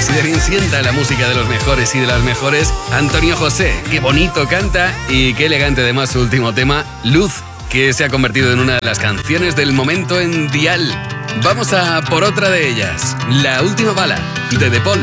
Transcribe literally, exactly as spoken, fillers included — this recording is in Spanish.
Considering sienta la música de los mejores y de las mejores. Antonio José, qué bonito canta y qué elegante además su último tema, Luz, que se ha convertido en una de las canciones del momento en Dial. Vamos a por otra de ellas, La última bala, de De Paul.